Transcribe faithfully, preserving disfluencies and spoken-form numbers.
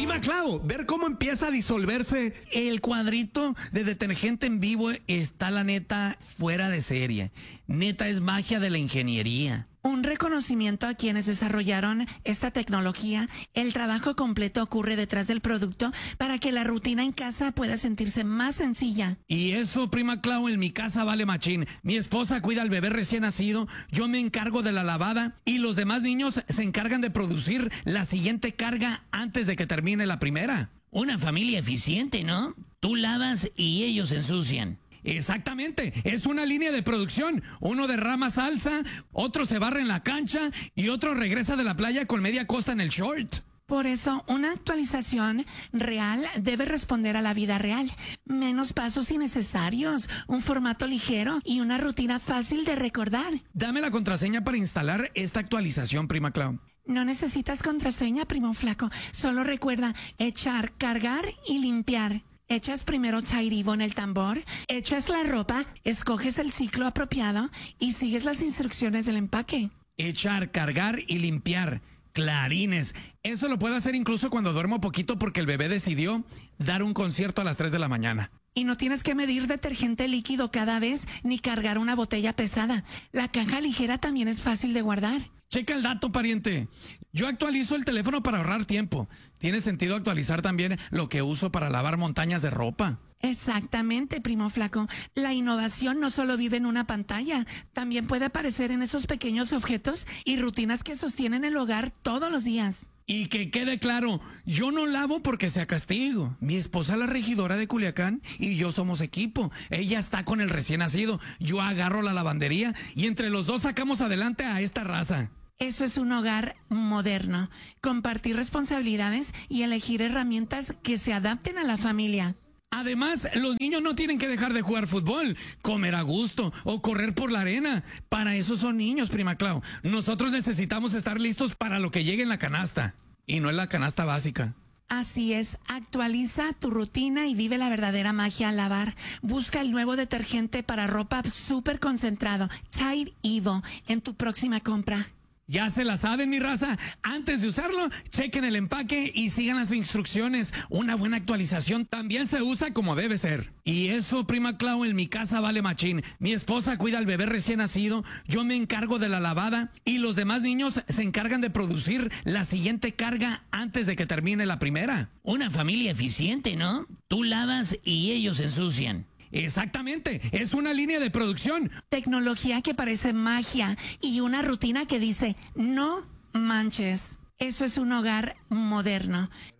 Prima Clau, ver cómo empieza a disolverse. El cuadrito de detergente en vivo está, la neta, fuera de serie. Neta, es magia de la ingeniería. Un reconocimiento a quienes desarrollaron esta tecnología. El trabajo completo ocurre detrás del producto para que la rutina en casa pueda sentirse más sencilla. Y eso, Prima Clau, en mi casa vale machín. Mi esposa cuida al bebé recién nacido, yo me encargo de la lavada y los demás niños se encargan de producir la siguiente carga antes de que termine la primera. Una familia eficiente, ¿no? Tú lavas y ellos se ensucian. Exactamente, es una línea de producción. Uno derrama salsa, otro se barre en la cancha y otro regresa de la playa con media costa en el short. Por eso, una actualización real debe responder a la vida real. Menos pasos innecesarios, un formato ligero y una rutina fácil de recordar. Dame la contraseña para instalar esta actualización, Prima Clau. No necesitas contraseña, primo flaco. Solo recuerda echar, cargar y limpiar. Echas primero Tide Evo en el tambor, echas la ropa, escoges el ciclo apropiado y sigues las instrucciones del empaque. Echar, cargar y limpiar. Clarines. Eso lo puedo hacer incluso cuando duermo poquito porque el bebé decidió dar un concierto a las tres de la mañana. Y no tienes que medir detergente líquido cada vez ni cargar una botella pesada. La caja ligera también es fácil de guardar. Checa el dato, pariente. Yo actualizo el teléfono para ahorrar tiempo. Tiene sentido actualizar también lo que uso para lavar montañas de ropa. Exactamente, primo flaco. La innovación no solo vive en una pantalla, también puede aparecer en esos pequeños objetos y rutinas que sostienen el hogar todos los días. Y que quede claro, yo no lavo porque sea castigo. Mi esposa, la regidora de Culiacán, y yo somos equipo. Ella está con el recién nacido, yo agarro la lavandería y entre los dos sacamos adelante a esta raza. Eso es un hogar moderno. Compartir responsabilidades y elegir herramientas que se adapten a la familia. Además, los niños no tienen que dejar de jugar fútbol, comer a gusto o correr por la arena. Para eso son niños, Prima Clau. Nosotros necesitamos estar listos para lo que llegue en la canasta. Y no en la canasta básica. Así es, actualiza tu rutina y vive la verdadera magia al lavar. Busca el nuevo detergente para ropa súper concentrado, Tide Evo, en tu próxima compra. Ya se la saben, mi raza. Antes de usarlo, chequen el empaque y sigan las instrucciones. Una buena actualización también se usa como debe ser. Y eso, Prima Clau, en mi casa vale machín. Mi esposa cuida al bebé recién nacido, yo me encargo de la lavada y los demás niños se encargan de producir la siguiente carga antes de que termine la primera. Una familia eficiente, ¿no? Tú lavas y ellos se ensucian. Exactamente, es una línea de producción. Tecnología que parece magia y una rutina que dice, no manches. Eso es un hogar moderno.